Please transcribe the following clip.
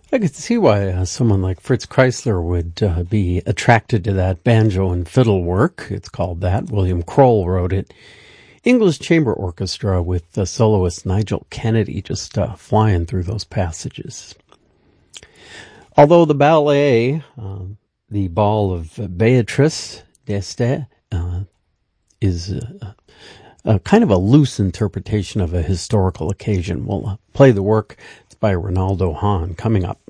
I could see why someone like Fritz Kreisler would be attracted to that banjo and fiddle work. It's called that. William Kroll wrote it. English Chamber Orchestra with the soloist Nigel Kennedy just flying through those passages. Although the ballet, the Ball of Beatrice d'Este, is kind of a loose interpretation of a historical occasion. We'll play the work. It's by Ronaldo Hahn coming up.